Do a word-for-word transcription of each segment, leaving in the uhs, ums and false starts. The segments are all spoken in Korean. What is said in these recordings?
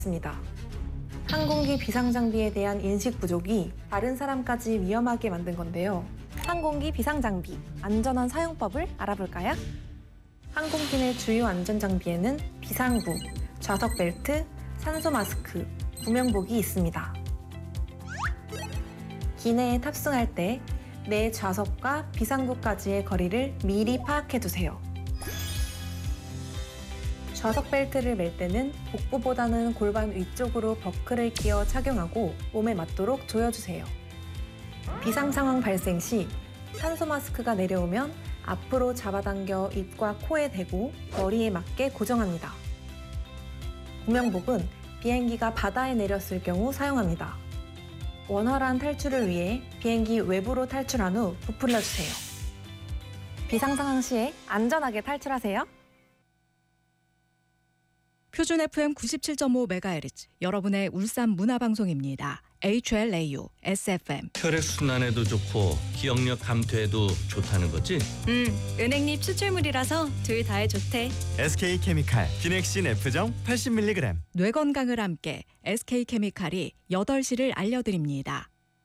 있습니다. 항공기 비상장비에 대한 인식 부족이 다른 사람까지 위험하게 만든 건데요. 항공기 비상장비, 안전한 사용법을 알아볼까요? 항공기 내 주요 안전장비에는 비상구, 좌석 벨트, 산소 마스크, 구명복이 있습니다. 기내에 탑승할 때 내 좌석과 비상구까지의 거리를 미리 파악해두세요. 좌석 벨트를 멜 때는 복부보다는 골반 위쪽으로 버클을 끼워 착용하고 몸에 맞도록 조여주세요. 비상 상황 발생 시 산소 마스크가 내려오면 앞으로 잡아당겨 입과 코에 대고 머리에 맞게 고정합니다. 구명복은 비행기가 바다에 내렸을 경우 사용합니다. 원활한 탈출을 위해 비행기 외부로 탈출한 후 부풀려주세요. 비상 상황 시에 안전하게 탈출하세요. 표준 에프엠 구십칠 점 오 메가헤르츠 여러분의 울산 문화방송입니다. 에이치엘에이유 에스에프엠. 혈액순환에도 좋고 기억력 감퇴에도 좋다는 거지? 음, 은행잎 추출물이라서 둘 다에 좋대. 에스케이케미칼 기넥신 F정 팔십 밀리그램. 뇌 건강을 함께 에스케이케미칼이 여덟 시를 알려드립니다.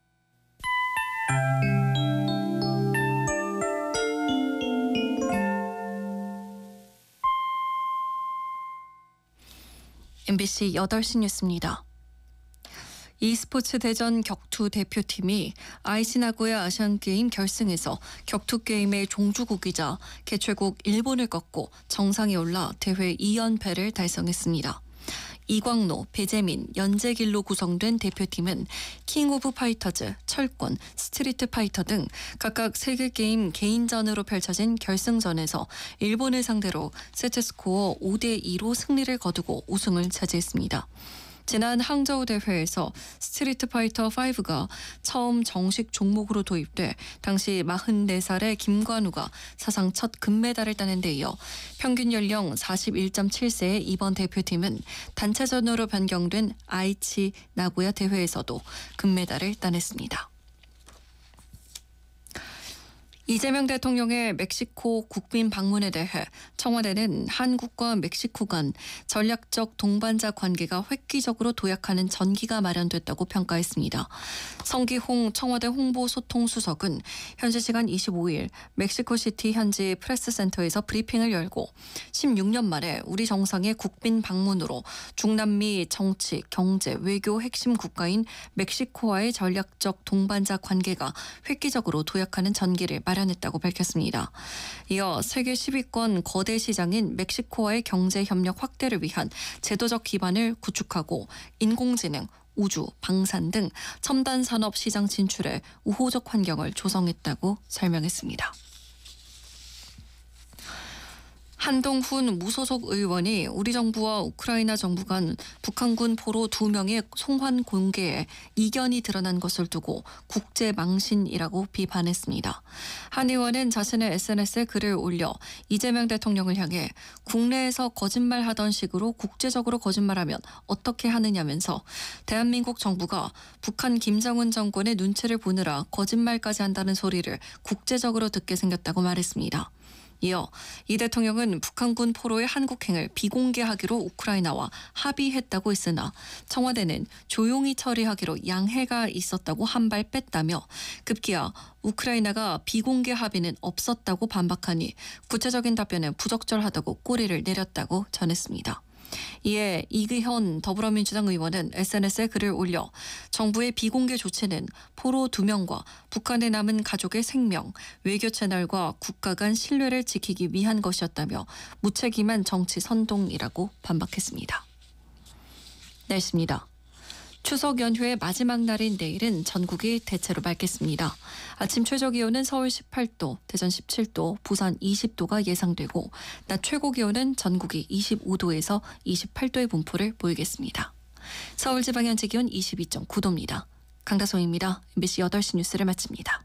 엠비씨 여덟 시 뉴스입니다. e스포츠 대전 격투 대표팀이 아이치 나고야 아시안게임 결승에서 격투 게임의 종주국이자 개최국 일본을 꺾고 정상에 올라 대회 이 연패를 달성했습니다. 이광로, 배재민, 연재길로 구성된 대표팀은 킹 오브 파이터즈, 철권, 스트리트 파이터 등 각각 세계게임 개인전으로 펼쳐진 결승전에서 일본을 상대로 세트스코어 오 대 이로 승리를 거두고 우승을 차지했습니다. 지난 항저우 대회에서 스트리트 파이터 오가 처음 정식 종목으로 도입돼 당시 마흔네 살의 김관우가 사상 첫 금메달을 따는 데 이어 평균 연령 사십일 점 칠 세의 이번 대표팀은 단체전으로 변경된 아이치 나고야 대회에서도 금메달을 따냈습니다. 이재명 대통령의 멕시코 국빈 방문에 대해 청와대는 한국과 멕시코 간 전략적 동반자 관계가 획기적으로 도약하는 전기가 마련됐다고 평가했습니다. 성기홍 청와대 홍보소통수석은 현지 시간 이십오 일 멕시코시티 현지 프레스센터에서 브리핑을 열고 십육 년 만에 우리 정상의 국빈 방문으로 중남미 정치, 경제, 외교 핵심 국가인 멕시코와의 전략적 동반자 관계가 획기적으로 도약하는 전기를 마련했습니다. 마련했다고 밝혔습니다. 이어 세계 십 위권 거대 시장인 멕시코와의 경제 협력 확대를 위한 제도적 기반을 구축하고 인공지능, 우주, 방산 등 첨단 산업 시장 진출에 우호적 환경을 조성했다고 설명했습니다. 한동훈 무소속 의원이 우리 정부와 우크라이나 정부 간 북한군 포로 두 명의 송환 공개에 이견이 드러난 것을 두고 국제망신이라고 비판했습니다. 한 의원은 자신의 에스엔에스에 글을 올려 이재명 대통령을 향해 국내에서 거짓말하던 식으로 국제적으로 거짓말하면 어떻게 하느냐면서 대한민국 정부가 북한 김정은 정권의 눈치를 보느라 거짓말까지 한다는 소리를 국제적으로 듣게 생겼다고 말했습니다. 이어 이 대통령은 북한군 포로의 한국행을 비공개하기로 우크라이나와 합의했다고 했으나 청와대는 조용히 처리하기로 양해가 있었다고 한 발 뺐다며 급기야 우크라이나가 비공개 합의는 없었다고 반박하니 구체적인 답변은 부적절하다고 꼬리를 내렸다고 전했습니다. 이에 이기현 더불어민주당 의원은 에스엔에스에 글을 올려 정부의 비공개 조치는 포로 두 명과 북한에 남은 가족의 생명, 외교 채널과 국가 간 신뢰를 지키기 위한 것이었다며 무책임한 정치 선동이라고 반박했습니다. 날씨입니다. 추석 연휴의 마지막 날인 내일은 전국이 대체로 맑겠습니다. 아침 최저 기온은 서울 십팔 도, 대전 십칠 도, 부산 이십 도가 예상되고 낮 최고 기온은 전국이 이십오 도에서 이십팔 도의 분포를 보이겠습니다. 서울 지방 현재 기온 이십이 점 구 도입니다. 강다솜입니다. 엠비씨 여덟 시 뉴스를 마칩니다.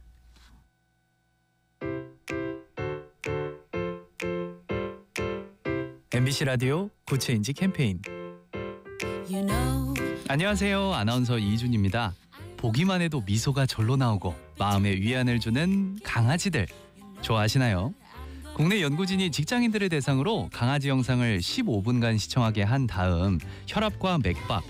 엠비씨 라디오 고체인지 캠페인. You know. 안녕하세요. 아나운서 이준입니다. 보기만 해도 미소가 절로 나오고 마음에 위안을 주는 강아지들 좋아하시나요? 국내 연구진이 직장인들을 대상으로 강아지 영상을 십오 분간 시청하게 한 다음 혈압과 맥박,